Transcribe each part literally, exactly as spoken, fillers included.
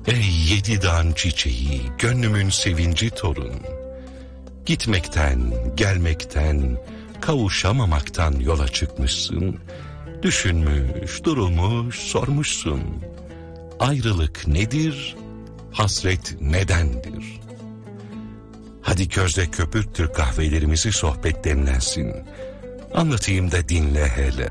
Ey yedi dağın çiçeği, gönlümün sevinci torun. Gitmekten, gelmekten, kavuşamamaktan yola çıkmışsın. Düşünmüş, durulmuş, sormuşsun. Ayrılık nedir, hasret nedendir? Hadi közde köpürttür kahvelerimizi, sohbet demlensin. Anlatayım da dinle hele.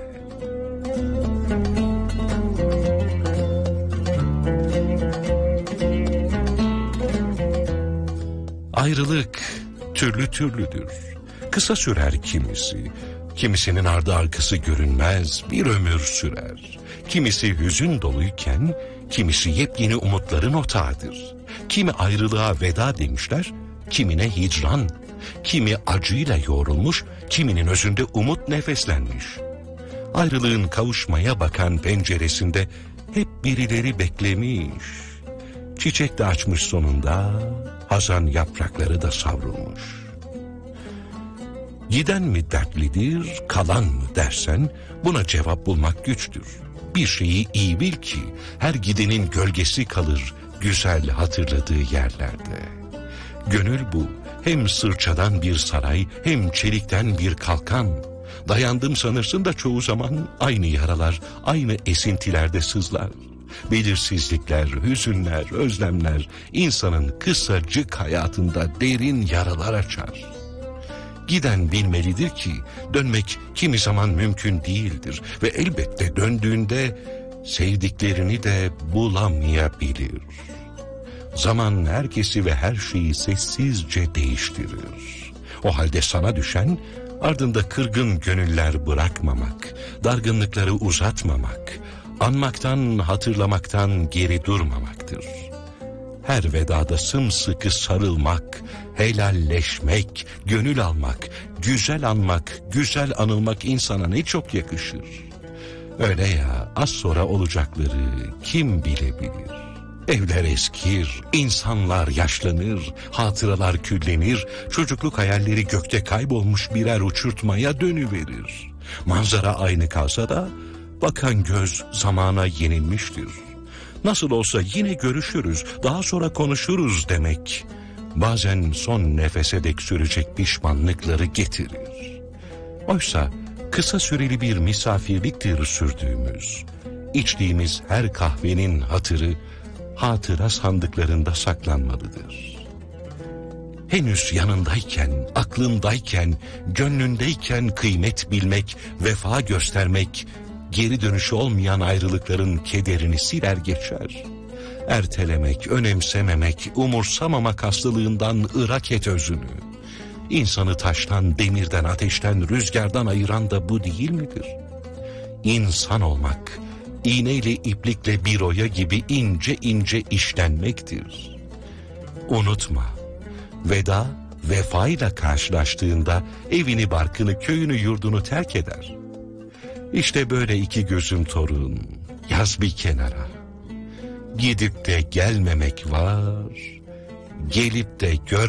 Ayrılık türlü türlüdür. Kısa sürer kimisi, kimisinin ardı arkası görünmez bir ömür sürer. Kimisi hüzün doluyken, kimisi yepyeni umutların otağıdır. Kimi ayrılığa veda demişler, kimine hicran. Kimi acıyla yoğrulmuş, kiminin özünde umut nefeslenmiş. Ayrılığın kavuşmaya bakan penceresinde hep birileri beklemiş. Çiçek de açmış sonunda, hazan yaprakları da savrulmuş. Giden mi dertlidir, kalan mı dersen, buna cevap bulmak güçtür. Bir şeyi iyi bil ki, her gidenin gölgesi kalır güzel hatırladığı yerlerde. Gönül bu, hem sırçadan bir saray, hem çelikten bir kalkan. Dayandım sanırsın da çoğu zaman aynı yaralar, aynı esintilerde sızlar. Belirsizlikler, hüzünler, özlemler insanın kısacık hayatında derin yaralar açar. Giden bilmelidir ki dönmek kimi zaman mümkün değildir ve elbette döndüğünde sevdiklerini de bulamayabilir. Zaman herkesi ve her şeyi sessizce değiştirir. O halde sana düşen ardında kırgın gönüller bırakmamak, dargınlıkları uzatmamak, anmaktan, hatırlamaktan geri durmamaktır. Her vedada sımsıkı sarılmak, helalleşmek, gönül almak, güzel anmak, güzel anılmak insana ne çok yakışır. Öyle ya, az sonra olacakları kim bilebilir? Evler eskir, insanlar yaşlanır, hatıralar küllenir, çocukluk hayalleri gökte kaybolmuş birer uçurtmaya dönüverir. Manzara aynı kalsa da bakan göz zamana yenilmiştir. Nasıl olsa yine görüşürüz, daha sonra konuşuruz demek, bazen son nefese dek sürecek pişmanlıkları getirir. Oysa kısa süreli bir misafirliktir sürdüğümüz, içtiğimiz her kahvenin hatırı, hatıra sandıklarında saklanmalıdır. Henüz yanındayken, aklındayken, gönlündeyken kıymet bilmek, vefa göstermek, geri dönüşü olmayan ayrılıkların kederini siler geçer. Ertelemek, önemsememek, umursamamak hastalığından ırak et özünü. İnsanı taştan, demirden, ateşten, rüzgardan ayıran da bu değil midir? İnsan olmak, iğneyle iplikle bir oya gibi ince ince işlenmektir. Unutma, veda vefayla karşılaştığında evini, barkını, köyünü, yurdunu terk eder. İşte böyle iki gözüm torun, yaz bir kenara. Gidip de gelmemek var, gelip de gör